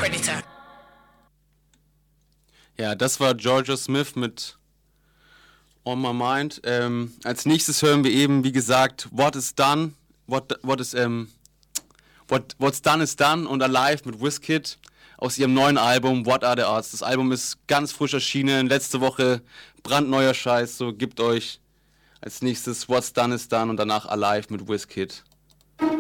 Predator. Ja, das war Georgia Smith mit On My Mind. Als nächstes hören wir eben, wie gesagt, What's Done is Done und Alive mit Wizkid aus ihrem neuen Album What Are the Odds. Das Album ist ganz frisch erschienen, letzte Woche brandneuer Scheiß, so gibt euch als nächstes What's Done is Done und danach Alive mit Wizkid.